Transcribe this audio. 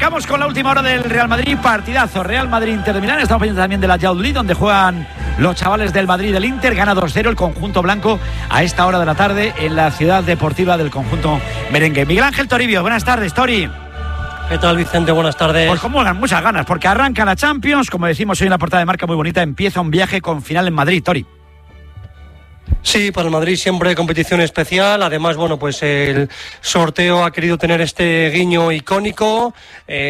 Arrancamos con la última hora del Real Madrid, partidazo, Real Madrid-Inter de Milán. Estamos pendientes también de la Youth League, donde juegan los chavales del Madrid y del Inter. Gana 2-0 el conjunto blanco a esta hora de la tarde en la ciudad deportiva del conjunto merengue. Miguel Ángel Toribio, buenas tardes, Tori. ¿Qué tal, Vicente? Buenas tardes. Pues como ganan muchas ganas, porque arranca la Champions, como decimos hoy en la portada de marca muy bonita, empieza un viaje con final en Madrid, Tori. Sí, para el Madrid siempre competición especial. Además, bueno, pues el sorteo ha querido tener este guiño icónico.